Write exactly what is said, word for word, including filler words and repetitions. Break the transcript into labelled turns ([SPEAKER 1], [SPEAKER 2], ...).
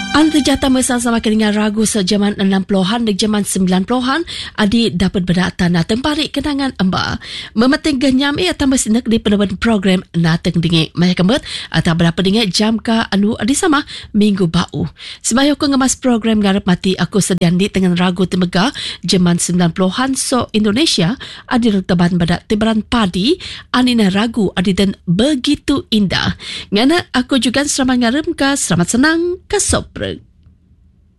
[SPEAKER 1] Anda jata bersama dengan ragu sejaman enam puluhan dan jaman sembilan puluhan adi dapat berdata nateng parik kenangan amba. Memeting genyam ia tambah sinak di penemuan program nateng dingin. Maya kembet atau berapa dingin jam ka anu adi sama minggu bau. Semaya aku ngemas program garap mati aku sedian di dengan ragu temega jaman sembilan puluhan so Indonesia adi rutaban pada tibaran padi anina ragu adi dan begitu indah. Ngana aku juga selamat ngarem ka selamat senang ka sopre.